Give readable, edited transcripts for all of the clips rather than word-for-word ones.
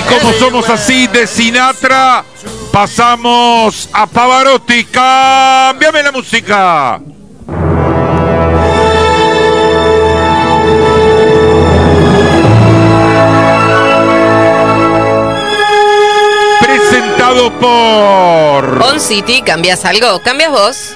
como somos así de Sinatra, pasamos a Pavarotti. Cámbiame la música. Presentado por On City. ¿Cambias algo? ¿Cambias vos?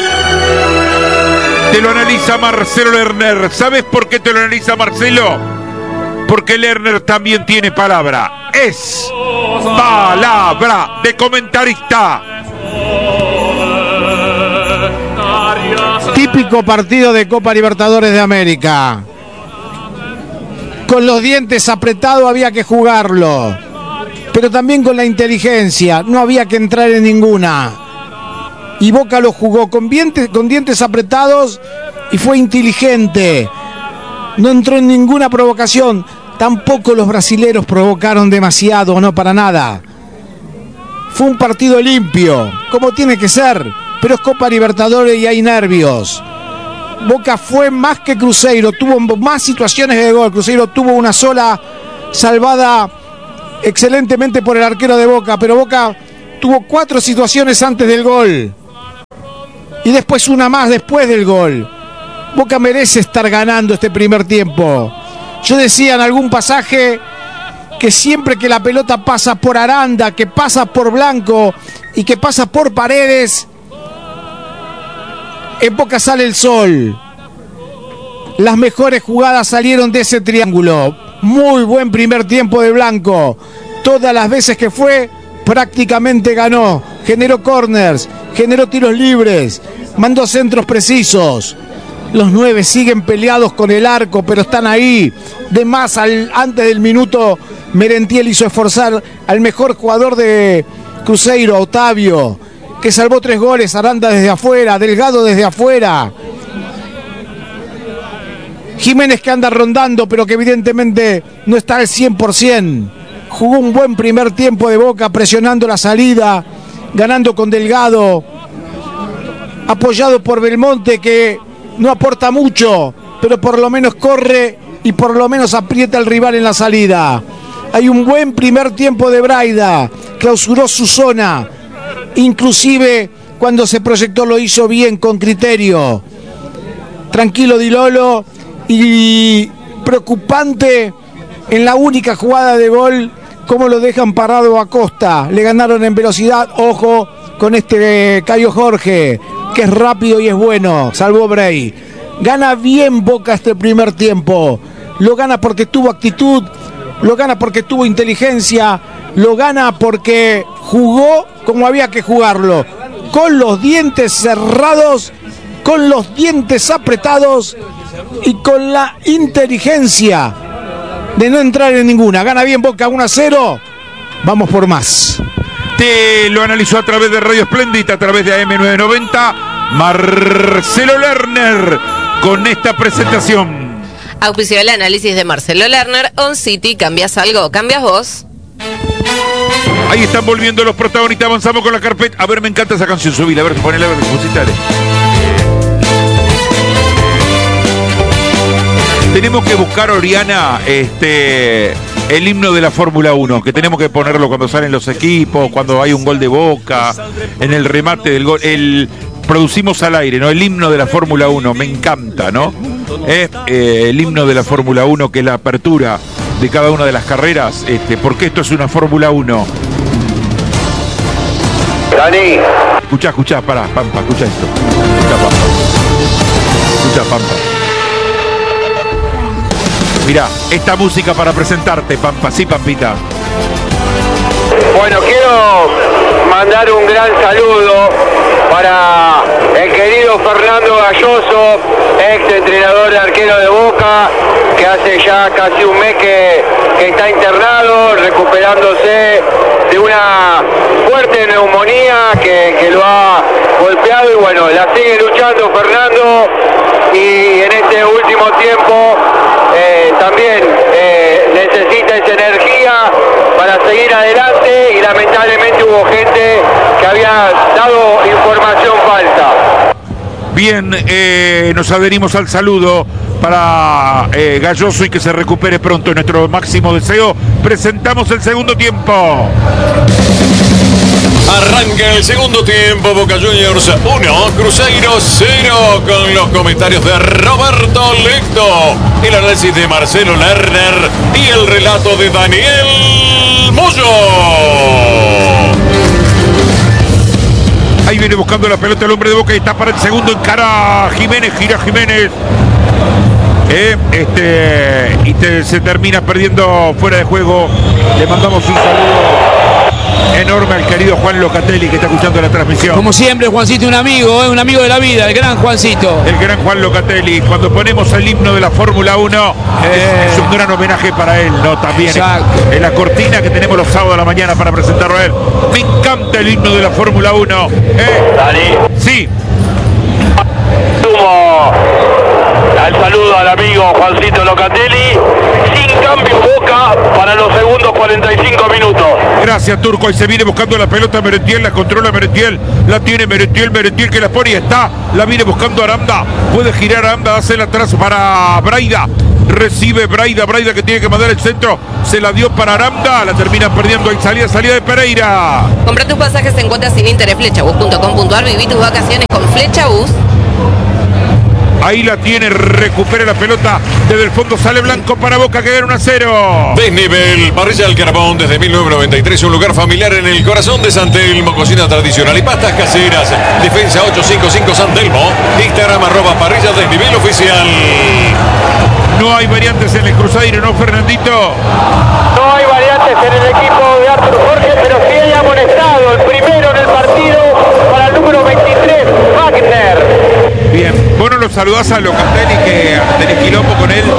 Te lo analiza Marcelo Lerner. ¿Sabes por qué te lo analiza Marcelo? Porque Lerner también tiene palabra. Es palabra de comentarista. Típico partido de Copa Libertadores de América. Con los dientes apretados había que jugarlo, pero también con la inteligencia. No había que entrar en ninguna. Y Boca lo jugó con dientes apretados y fue inteligente. No entró en ninguna provocación. Tampoco los brasileros provocaron demasiado, no para nada. Fue un partido limpio, como tiene que ser, pero es Copa Libertadores y hay nervios. Boca fue más que Cruzeiro, tuvo más situaciones de gol. Cruzeiro tuvo una sola salvada excelentemente por el arquero de Boca, pero Boca tuvo 4 situaciones antes del gol y después una más después del gol. Boca merece estar ganando este primer tiempo. Yo decía en algún pasaje que siempre que la pelota pasa por Aranda, que pasa por Blanco y que pasa por Paredes, en Boca sale el sol. Las mejores jugadas salieron de ese triángulo. Muy buen primer tiempo de Blanco. Todas las veces que fue, prácticamente ganó. Generó corners, generó tiros libres, mandó centros precisos. Los 9 siguen peleados con el arco, pero están ahí. De más, antes del minuto, Merentiel hizo esforzar al mejor jugador de Cruzeiro, Otavio, que salvó 3 goles. Aranda desde afuera, Delgado desde afuera. Jiménez que anda rondando, pero que evidentemente no está al 100%. Jugó un buen primer tiempo de Boca, presionando la salida, ganando con Delgado, apoyado por Belmonte, que no aporta mucho, pero por lo menos corre y por lo menos aprieta al rival en la salida. Hay un buen primer tiempo de Braida, clausuró su zona, inclusive cuando se proyectó lo hizo bien, con criterio. Tranquilo Di Lolo, y preocupante en la única jugada de gol cómo lo dejan parado a Costa. Le ganaron en velocidad. Ojo con este Caio Jorge, que es rápido y es bueno, salvo Bray. Gana bien Boca este primer tiempo. Lo gana porque tuvo actitud, lo gana porque tuvo inteligencia, lo gana porque jugó como había que jugarlo, con los dientes cerrados, con los dientes apretados y con la inteligencia de no entrar en ninguna. Gana bien Boca 1-0. Vamos por más. Te lo analizó a través de Radio Espléndida, a través de AM990, Marcelo Lerner, con esta presentación. Auspició el análisis de Marcelo Lerner. On City. ¿Cambias algo? ¿Cambias vos? Ahí están volviendo los protagonistas. Avanzamos con la carpeta. A ver, me encanta esa canción. Subila, a ver, ponela, a ver, musicales. Tenemos que buscar, Oriana, el himno de la Fórmula 1, que tenemos que ponerlo cuando salen los equipos, cuando hay un gol de Boca, en el remate del gol. Producimos al aire, ¿no? El himno de la Fórmula 1, me encanta, ¿no? El himno de la Fórmula 1, que es la apertura de cada una de las carreras, porque esto es una Fórmula 1. Dani. Escuchá, pará, Pampa, escuchá esto. Escuchá, Pampa. Mirá, esta música para presentarte, Pampa. Sí, Pampita. Bueno, quiero mandar un gran saludo para el querido Fernando Galloso, ex entrenador de arquero de Boca, que hace ya casi un mes que está internado, recuperándose de una fuerte neumonía que lo ha golpeado, y bueno, la sigue luchando Fernando, y en este último tiempo también necesita esa energía para seguir adelante, y lamentablemente hubo gente que había dado información falsa. Bien, nos adherimos al saludo para Galloso y que se recupere pronto, nuestro máximo deseo. Presentamos el segundo tiempo. Arranca el segundo tiempo, Boca Juniors 1, Cruzeiro 0, con los comentarios de Roberto Lecto, el análisis de Marcelo Lerner y el relato de Daniel Moyo. Ahí viene buscando la pelota el hombre de Boca y está para el segundo, encara Jiménez, gira Jiménez. Se termina perdiendo fuera de juego. Le mandamos un saludo enorme al querido Juan Locatelli que está escuchando la transmisión. Como siempre, Juancito, un amigo de la vida, el gran Juancito. El gran Juan Locatelli. Cuando ponemos el himno de la Fórmula 1, es un gran homenaje para él, ¿no? También en la cortina que tenemos los sábados a la mañana para presentarlo a él. Me encanta el himno de la Fórmula 1. Dani. Sí. Sumo al saludo al amigo Juancito Locatelli. Sin cambio Boca para los segundos 45 minutos. Gracias, Turco. Ahí se viene buscando la pelota Merentiel, la controla Merentiel, la tiene Merentiel que la pone y está. La viene buscando Aranda. Puede girar Aranda, hacerla atrás para Braida. Recibe Braida que tiene que mandar el centro. Se la dio para Aranda, la termina perdiendo. Ahí salida de Pereira. Compra tus pasajes en cuotas sin interés, flechabus.com.ar. Viví tus vacaciones con Flechabus. Ahí la tiene, recupera la pelota. Desde el fondo sale Blanco para Boca que gana 1-0. Desnivel, Parrilla del Carbón desde 1993, un lugar familiar en el corazón de San Telmo, cocina tradicional y pastas caseras. Defensa 855 San Telmo, Instagram @Parrilla Desnivel oficial. No hay variantes en el Cruzeiro, ¿no, Fernandito? No hay variantes en el equipo de Artur Jorge, pero sí hay amonestado. El primero en el partido para el número 23, Wagner. Bien, vos no lo saludás a Locatelli que tenés quilombo con él.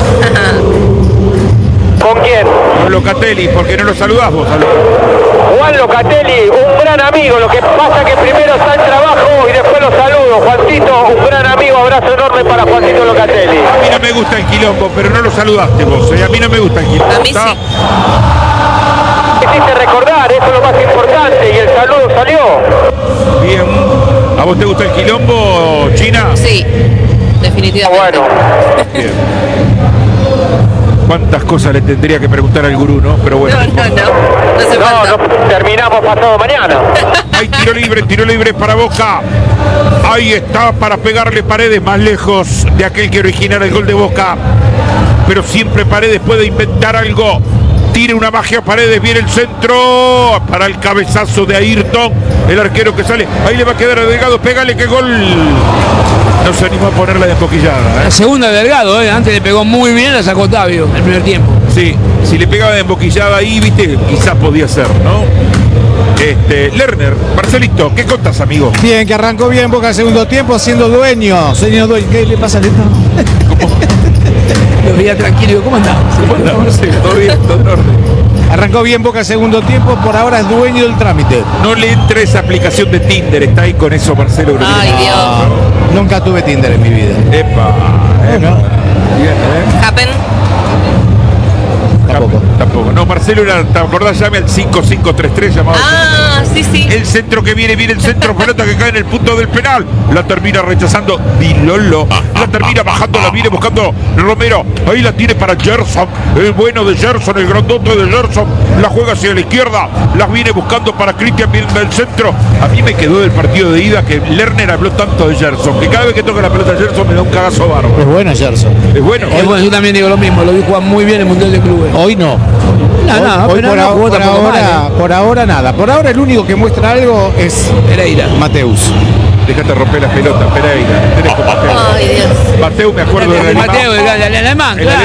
¿Con quién? Con Locatelli, ¿por qué no lo saludás vos? Juan Locatelli, un gran amigo. Lo que pasa que primero está el trabajo y después lo saludo. Juancito, un gran amigo. Abrazo enorme para Juancito Locatelli. A mí no me gusta el quilombo, pero no lo saludaste vos. A mí no me gusta el quilombo. A mí sí. Hiciste recordar, eso es lo más importante. Y el saludo salió. Bien. ¿A vos te gusta el quilombo, China? Sí, definitivamente. Bueno. Bien. ¿Cuántas cosas le tendría que preguntar al gurú, no? Pero bueno. No hace falta. No, terminamos pasado mañana. Hay tiro libre para Boca. Ahí está para pegarle Paredes más lejos de aquel que originara el gol de Boca. Pero siempre Paredes puede inventar algo. Tira una magia Paredes, viene el centro para el cabezazo de Ayrton, el arquero que sale. Ahí le va a quedar a Delgado, pégale que gol. No se animó a ponerla de emboquillada. La segunda de Delgado, antes le pegó muy bien, la sacó Otavio el primer tiempo. Sí, si le pegaba de emboquillada ahí, viste, quizás podía ser, ¿no? Lerner, Marcelito, ¿qué contás, amigo? Bien, que arrancó bien Boca el segundo tiempo, siendo dueño. Señor dueño, ¿qué le pasa a Leto? Lo veía tranquilo, digo, ¿cómo andás? Sí, todo bien, todo en orden. Arrancó bien Boca el segundo tiempo, por ahora es dueño del trámite. No le entre esa aplicación de Tinder, está ahí con eso, Marcelo. Ay, Dios. Nunca tuve Tinder en mi vida. Epa. ¿No? Bien, Happen. Tampoco. No, Marcelo era, ¿te acordás? Llame al 5533 llamado. Ah, sí. El centro que viene el centro, pelota que cae en el punto del penal. La termina rechazando Di Lolo. La termina bajando, la viene buscando Romero. Ahí la tiene para Gerson. El bueno de Gerson, el grandote de Gerson. La juega hacia la izquierda. Las viene buscando para Cristian, viene del centro. A mí me quedó del partido de ida que Lerner habló tanto de Gerson, que cada vez que toca la pelota de Gerson me da un cagazo bárbaro. Es bueno Gerson. Es bueno. Es bueno, yo también digo lo mismo, lo vi jugar muy bien en el Mundial de Clubes. Hoy no. Hoy por ahora nada. Por ahora el único que muestra algo es Pereira. Mateus. Déjate romper las pelotas, Pereira. Tenés con Mateo. Ay, Dios. Mateo, me acuerdo del alemán. Mateo, el alemán, El claro.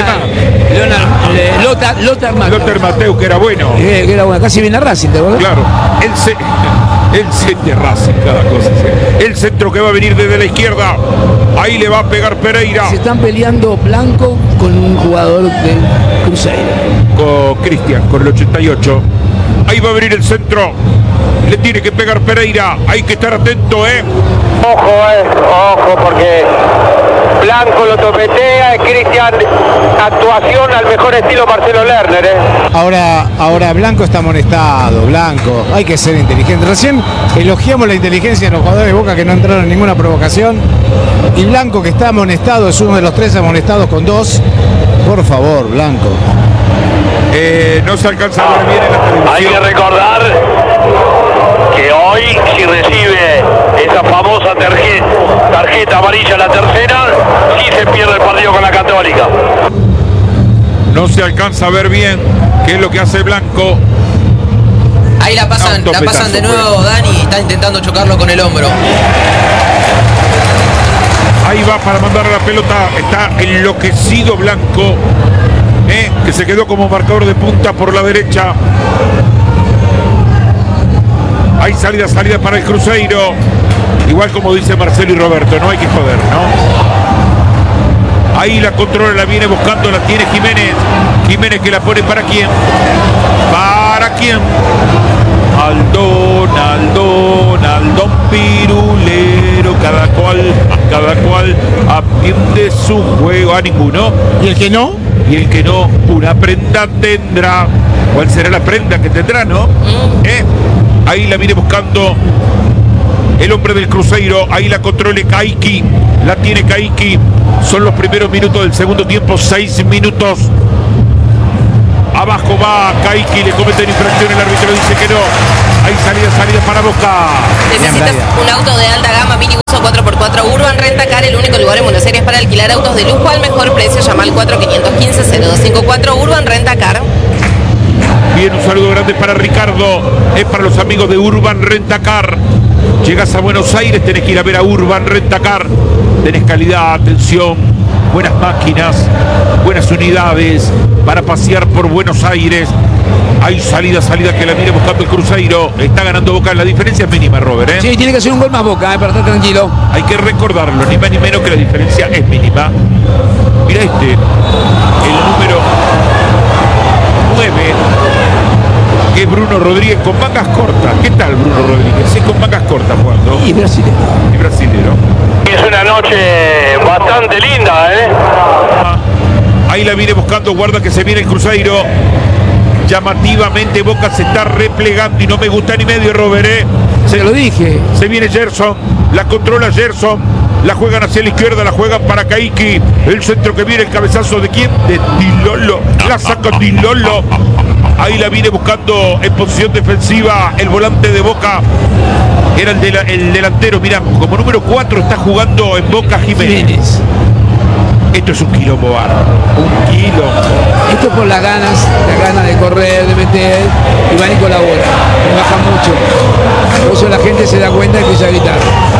Lothar Matthäus. Lothar Mateo, que era bueno. Que era bueno, casi viene a Racing, ¿te acordás? Claro. El centro de Racing, cada cosa. Sí. El centro que va a venir desde la izquierda. Ahí le va a pegar Pereira. Se están peleando Blanco con un jugador de Cruzeiro. Con Cristian, con el 88. Ahí va a venir el centro. Le tiene que pegar Pereira. Hay que estar atento, Ojo, porque Blanco lo topetea, Cristian, actuación al mejor estilo Marcelo Lerner, Ahora Blanco está amonestado, Blanco. Hay que ser inteligente. Recién elogiamos la inteligencia de los jugadores de Boca que no entraron en ninguna provocación. Y Blanco, que está amonestado, es uno de los 3 amonestados con 2. Por favor, Blanco. No se alcanza a ver bien en la televisión. Hay que recordar que hoy, si recibe esa famosa tarjeta amarilla, la tercera, sí se pierde el partido con la Católica. No se alcanza a ver bien qué es lo que hace Blanco. Ahí la pasan de nuevo, Dani, está intentando chocarlo con el hombro. Ahí va para mandar la pelota, está enloquecido Blanco, que se quedó como marcador de punta por la derecha. Hay salida para el Cruzeiro. Igual como dice Marcelo y Roberto, no hay que joder, ¿no? Ahí la controla, la viene buscando, la tiene Jiménez. Jiménez que la pone ¿para quién? ¿Para quién? Aldón pirulero, cada cual atiende su juego. A ninguno. ¿Y el que no? Y el que no, una prenda tendrá. ¿Cuál será la prenda que tendrá, no? Ahí la viene buscando el hombre del Cruzeiro. Ahí la controle Kaiki. La tiene Kaiki. Son los primeros minutos del segundo tiempo. 6 minutos. Abajo va Kaiki. Le cometen infracción. El árbitro dice que no. Hay salida para Boca. Necesitas un auto de alta gama, minibus o 4x4 Urban Rentacar, el único lugar en Buenos Aires para alquilar autos de lujo al mejor precio. Llama al 4515-0254 Urban Rentacar. Bien, un saludo grande para Ricardo. Es para los amigos de Urban Rentacar. Llegas a Buenos Aires, tenés que ir a ver a Urban Rentacar. Tenés calidad, atención, buenas máquinas, buenas unidades para pasear por Buenos Aires. Hay salida que la viene buscando el Cruzeiro. Está ganando Boca, la diferencia es mínima, Robert. Sí, tiene que hacer un gol más Boca, para estar tranquilo. Hay que recordarlo, ni más ni menos que la diferencia es mínima. Mira el número 9, que es Bruno Rodríguez con mangas cortas. ¿Qué tal Bruno Rodríguez? Sí, con mangas cortas jugando. Y brasilero. Es una noche bastante linda, Ahí la viene buscando, guarda que se viene el Cruzeiro. Llamativamente Boca se está replegando y no me gusta ni medio, Robert. Se lo dije. Se viene Gerson, la controla Gerson, la juegan hacia la izquierda, la juegan para Kaiki. El centro que viene, el cabezazo de quién? De Dilolo. La saca Dilolo. Ahí la viene buscando en posición defensiva el volante de Boca. Era el delantero, mirá, como número 4 está jugando en Boca Jiménez. Esto es un quilombo bárbaro. Un quilombo. Esto por las ganas de correr, de meter, y van y colabora. Baja mucho. Por eso la gente se da cuenta y empieza a gritar.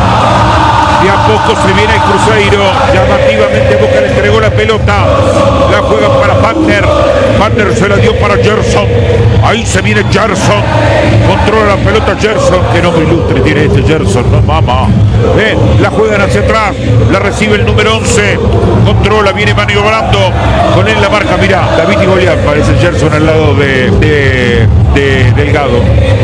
De a poco se viene el Cruzeiro. Llamativamente Boca le entregó la pelota. La juegan para Panther. Panther se la dio para Gerson. Ahí se viene Gerson. Controla la pelota Gerson. Que nombre ilustre tiene este Gerson, no mamá. La juegan hacia atrás. La recibe el número 11. Controla, viene maniobrando. Con él la marca, mirá, David y Goliat. Parece Gerson al lado de Delgado.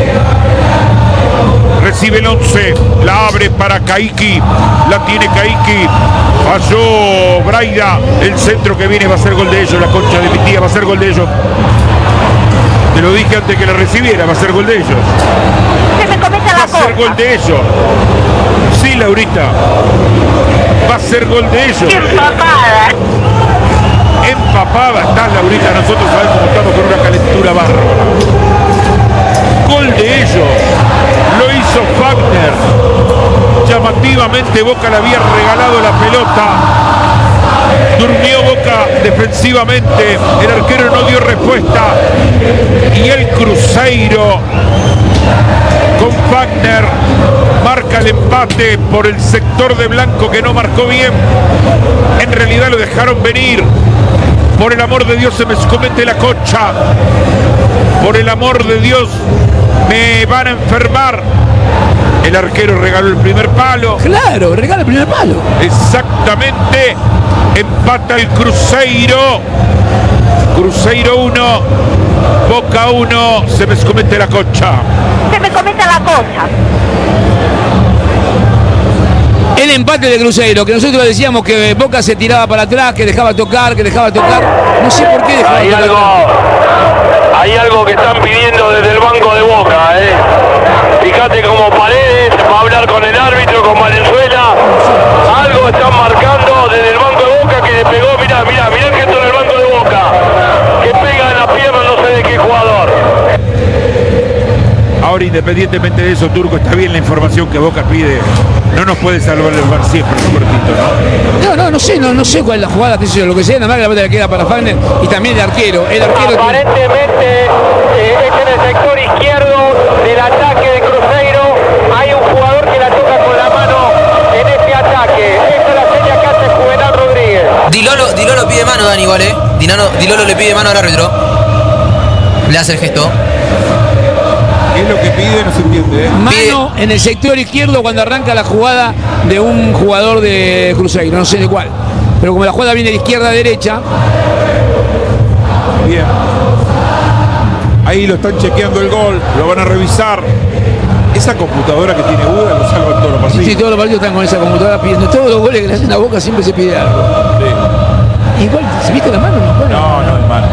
Recibe el 11, la abre para Kaiki, la tiene Kaiki, falló Braida, el centro que viene va a ser gol de ellos, la concha de mi tía va a ser gol de ellos. Te lo dije antes que la recibiera, va a ser gol de ellos. Va a ser gol de ellos. Sí, Laurita, va a ser gol de ellos. Empapada está Laurita, nosotros sabemos cómo estamos con una calentura bárbara. Gol de ellos. Lo hizo Fagner. Llamativamente Boca le había regalado la pelota. Durmió Boca defensivamente. El arquero no dio respuesta. Y el Cruzeiro con Fagner marca el empate por el sector de Blanco, que no marcó bien. En realidad lo dejaron venir. Por el amor de Dios se me comete la concha. Por el amor de Dios me van a enfermar. El arquero regaló el primer palo. Claro, regala el primer palo. Exactamente. Empata el Cruzeiro. Cruzeiro 1, Boca 1. Se me comete la concha. Se me comete la cosa. El empate de Cruzeiro, que nosotros decíamos que Boca se tiraba para atrás, que dejaba tocar, no sé por qué dejaba tocar. Hay algo que están pidiendo desde el banco de Boca, Fíjate como Paredes va a hablar con el árbitro, con Valenzuela. Algo están marcando desde el banco de Boca que le pegó, mirá el gesto en el banco de Boca. Que pega en la pierna no sé de qué jugador. Ahora, independientemente de eso, Turco, está bien la información que Boca pide. No nos puede salvar el bar siempre, Robertito, ¿no? No sé cuál es la jugada, qué sé yo, lo que sea, nada más que la pelota le queda para Fagner y también el arquero. Aparentemente es en el sector izquierdo del ataque de Cruzeiro. Hay un jugador que la toca con la mano en este ataque. Esta es la seña que hace Juvenal Rodríguez. Dilolo pide mano, Dani, igual, Dilolo le pide mano al árbitro. Le hace el gesto. ¿Qué es lo que pide? No se entiende, Mano en el sector izquierdo cuando arranca la jugada de un jugador de Cruzeiro, no sé de cuál. Pero como la jugada viene de izquierda a derecha. Bien. Ahí lo están chequeando el gol, lo van a revisar. Esa computadora que tiene Buda lo salva en todos los partidos. Sí, todos los partidos están con esa computadora pidiendo. Todos los goles que le hacen a Boca siempre se pide algo. Sí. Igual, ¿se viste la mano? No es mano.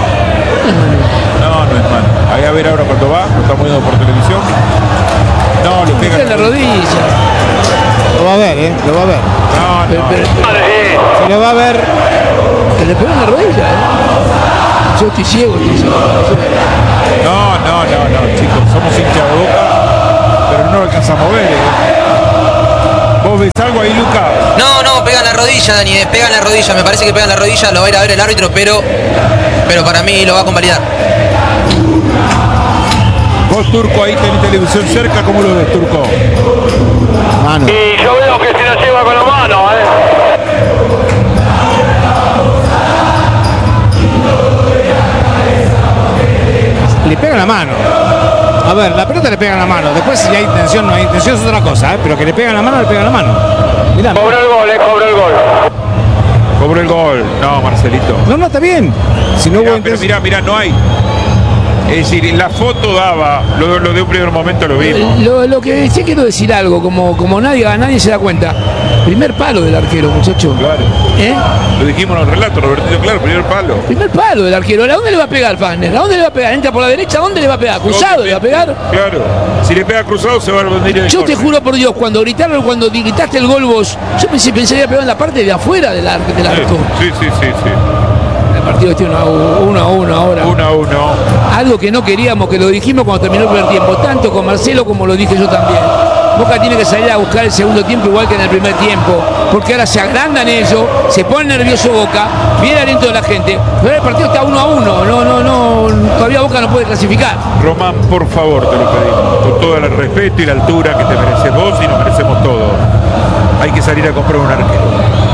No es mano. Ahí a ver ahora cuando va, lo estamos viendo por televisión. No, le pega en la rodilla. Lo va a ver, Lo va a ver. Se lo va a ver. Se le pegó en la rodilla, Yo estoy ciego. No, chicos. Somos hinchas de Boca, pero no lo alcanzamos a ver, ¿Vos ves algo ahí, Luca? No, pega en la rodilla, Dani, pega en la rodilla. Me parece que pega en la rodilla, lo va a ir a ver el árbitro, pero para mí lo va a convalidar. Vos, Turco, ahí tenés televisión cerca, ¿cómo lo ves, Turco? Mano. Y yo veo que se la lleva con la mano, Le pega la mano. A ver, la pelota le pega en la mano. Después si hay intención, no hay intención es otra cosa, pero que le pega en la mano, le pega en la mano. Mirá. Cobró el gol. Cobró el gol. No, Marcelito. No, está bien. Si no hubo pero mirá, no hay. Es decir, la foto daba, lo de un primer momento lo vimos. Lo que sí quiero decir algo, como nadie se da cuenta. Primer palo del arquero, muchacho. Claro. Lo dijimos en el relato, Robertito, claro, primer palo. Primer palo del arquero. ¿A dónde le va a pegar Fagner? ¿A dónde le va a pegar? Entra por la derecha, ¿a dónde le va a pegar? ¿Cruzado le va a pegar? Claro. Si le pega cruzado se va a venir el Yo te juro por Dios, cuando gritaste el gol vos, yo pensé que iba a pegar en la parte de afuera del arco. Sí. El partido tiene 1-1 ahora. 1-1. Algo que no queríamos, que lo dijimos cuando terminó el primer tiempo, tanto con Marcelo como lo dije yo también. Boca tiene que salir a buscar el segundo tiempo igual que en el primer tiempo, porque ahora se agrandan ellos, se pone nervioso Boca, viene aliento de la gente, pero el partido está 1-1, no, todavía Boca no puede clasificar. Román, por favor, te lo pedimos, con todo el respeto y la altura que te mereces vos y nos merecemos todos. Hay que salir a comprar un arquero.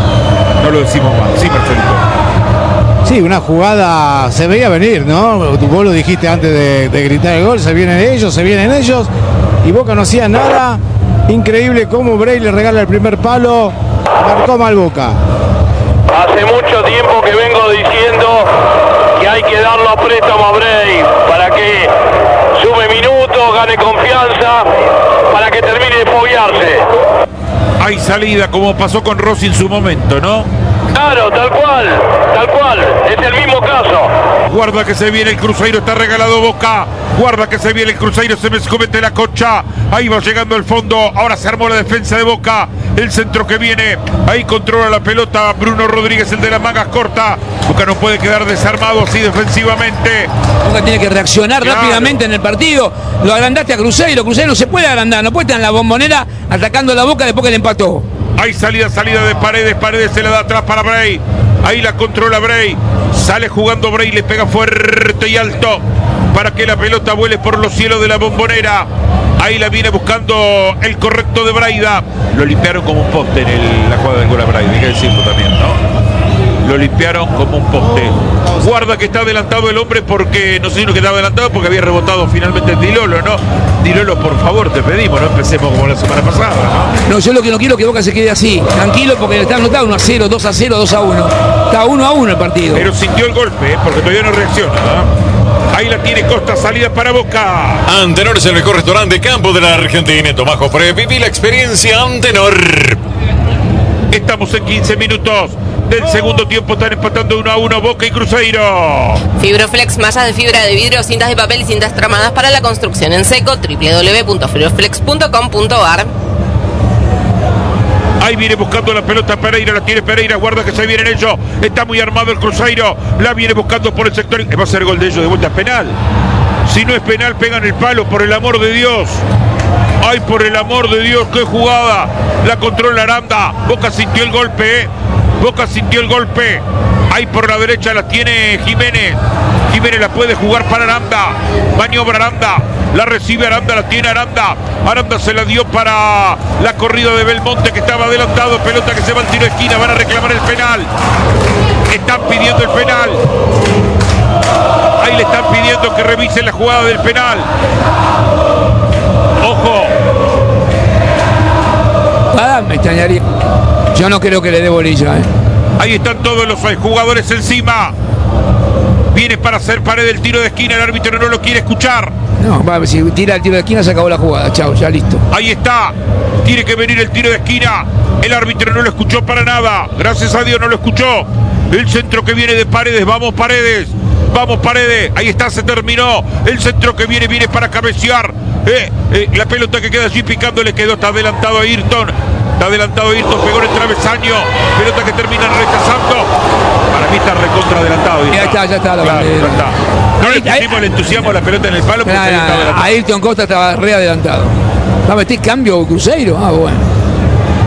No lo decimos más, sí, Marcelito. Sí, una jugada se veía venir, ¿no? Vos lo dijiste antes de gritar el gol, se vienen ellos, y Boca no hacía nada. Increíble cómo Bray le regala el primer palo, marcó mal Boca. Hace mucho tiempo que vengo diciendo que hay que darlo a préstamo a Bray para que sume minutos, gane confianza, para que termine de foguearse. Hay salida como pasó con Rossi en su momento, ¿no? Claro, tal cual, es el mismo caso. Guarda que se viene el Cruzeiro, está regalado Boca. Guarda que se viene el Cruzeiro, se me comete la concha. Ahí va llegando el fondo, ahora se armó la defensa de Boca. El centro que viene, ahí controla la pelota Bruno Rodríguez, el de las mangas cortas. Boca no puede quedar desarmado así defensivamente. Boca tiene que reaccionar rápidamente en el partido. Lo agrandaste a Cruzeiro no se puede agrandar, no puede estar en la Bombonera atacando la Boca después que le empató. Hay salida de Paredes se la da atrás para Bray. Ahí la controla Bray. Sale jugando Bray, le pega fuerte y alto para que la pelota vuele por los cielos de la Bombonera. Ahí la viene buscando el correcto de Braida. Lo limpiaron como un poste en la jugada del gol a Braida, hay que decirlo también, ¿no? Lo limpiaron como un poste. Guarda que está adelantado el hombre porque, no sé si no que estaba adelantado porque había rebotado finalmente Dilolo, ¿no? Dilolo, por favor, te pedimos, no empecemos como la semana pasada, ¿no? No, yo lo que no quiero es que Boca se quede así, tranquilo, porque está anotado 1-0, 2-0, 2-1. Está 1-1 el partido. Pero sintió el golpe, porque todavía no reacciona, ¿no? Ahí la tiene Costa, salida para Boca. Antenor es el mejor restaurante de campo de la Argentina. Tomajo Fre, viví la experiencia Antenor. Estamos en 15 minutos del segundo tiempo. Están empatando 1-1 Boca y Cruzeiro. Fibroflex, mallas de fibra de vidrio, cintas de papel y cintas tramadas para la construcción en seco. www.fibroflex.com.ar. Ahí viene buscando la pelota Pereira, la tiene Pereira, guarda que se vienen ellos. Está muy armado el Cruzeiro, la viene buscando por el sector. Va a ser gol de ellos, de vuelta penal. Si no es penal, pegan el palo, por el amor de Dios. Ay, por el amor de Dios, qué jugada. La controla Aranda. Boca sintió el golpe, Boca sintió el golpe. Ahí por la derecha la tiene Jiménez. Jiménez la puede jugar para Aranda. Maniobra Aranda. La recibe Aranda, la tiene Aranda. Aranda se la dio para la corrida de Belmonte, que estaba adelantado. Pelota que se va al tiro de esquina. Van a reclamar el penal. Están pidiendo el penal. Ahí le están pidiendo que revisen la jugada del penal. Ojo. Me extrañaría. Yo no creo que le dé bolilla. Ahí están todos los jugadores encima. Viene para hacer pared del tiro de esquina. El árbitro no lo quiere escuchar. No, si tira el tiro de esquina se acabó la jugada. Chao, ya listo. Ahí está. Tiene que venir el tiro de esquina. El árbitro no lo escuchó para nada. Gracias a Dios no lo escuchó. El centro que viene de Paredes. Vamos Paredes. Vamos Paredes. Ahí está, se terminó. El centro que viene para cabecear. La pelota que queda allí picando le quedó. Está adelantado a Ayrton. Está adelantado Ayrton, pegó en el travesaño. Pelota que terminan rechazando. Para mí está recontra adelantado. Ya está. Claro, ya está. No le pusimos el entusiasmo a la pelota en el palo. Ayrton Costa estaba re adelantado. ¿Va a meter cambio Cruzeiro? Ah, bueno.